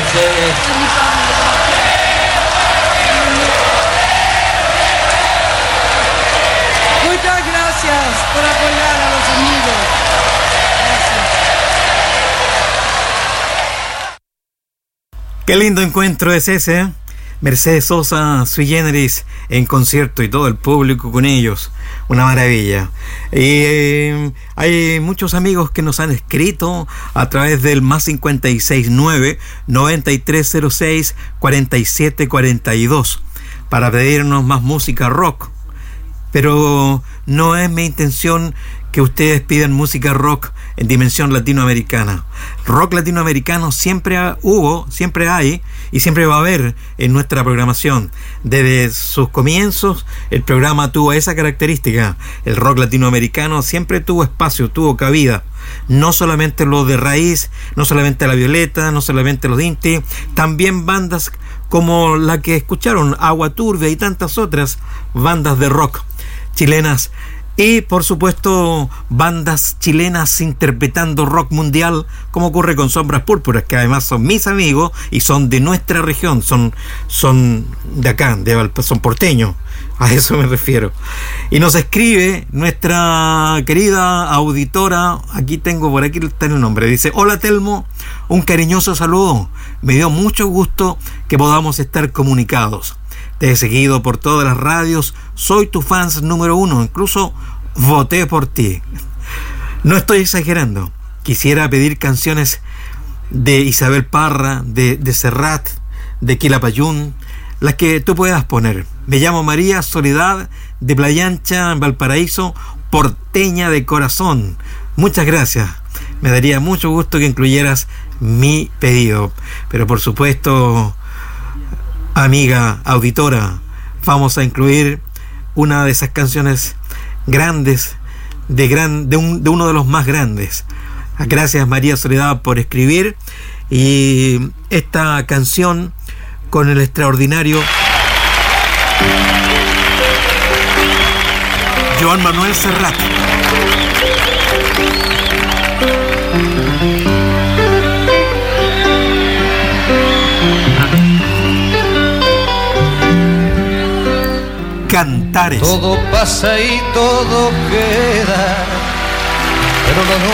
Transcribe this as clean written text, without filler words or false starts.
Muchas gracias por apoyar a los amigos. Gracias. Qué lindo encuentro es ese, ¿eh? Mercedes Sosa, Sui Generis en concierto y todo el público con ellos. Una maravilla. Hay muchos amigos que nos han escrito a través del +569 9306 4742 para pedirnos más música rock. Pero no es mi intención que ustedes pidan música rock en dimensión latinoamericana. Rock latinoamericano siempre hubo, siempre hay y siempre va a haber en nuestra programación. Desde sus comienzos el programa tuvo esa característica. El rock latinoamericano siempre tuvo espacio, tuvo cabida. No solamente los de raíz, no solamente La Violeta, no solamente los Inti, también bandas como la que escucharon, Agua Turbia y tantas otras bandas de rock chilenas. Y por supuesto bandas chilenas interpretando rock mundial, como ocurre con Sombras Púrpuras, que además son mis amigos y son de nuestra región, son de acá, son porteños, a eso me refiero. Y nos escribe nuestra querida auditora, aquí está el nombre, dice: hola Telmo, un cariñoso saludo, me dio mucho gusto que podamos estar comunicados. Te he seguido por todas las radios, soy tu fans número 1, incluso voté por ti. No estoy exagerando. Quisiera pedir canciones de Isabel Parra, de Serrat, de Quilapayún, las que tú puedas poner. Me llamo María Soledad, de Playa Ancha, en Valparaíso, porteña de corazón. Muchas gracias. Me daría mucho gusto que incluyeras mi pedido. Pero por supuesto, amiga auditora, vamos a incluir una de esas canciones grandes de uno de los más grandes. Gracias María Soledad por escribir, y esta canción con el extraordinario Joan Manuel Serrat. Cantares. Todo pasa y todo queda, pero